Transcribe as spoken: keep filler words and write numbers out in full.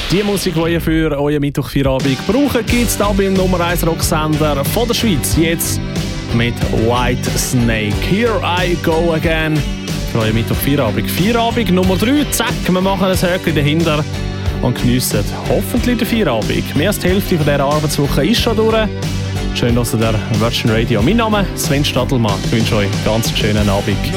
Die Musik, die ihr für euren Mittwoch-Feierabend braucht, gibt es hier beim Nummer eins Rocksender von der Schweiz. Jetzt mit White Snake. Here I go again. Für euren Mittwoch-Feierabend. Feierabend Nummer drei. Zack, wir machen ein Höckchen dahinter und geniessen hoffentlich den Feierabend. Mehr als die Hälfte von dieser Arbeitswoche ist schon durch. Schön, dass ihr der Virgin Radio. Mein Name ist Sven Stadelmann. Ich wünsche euch einen ganz schönen Abend.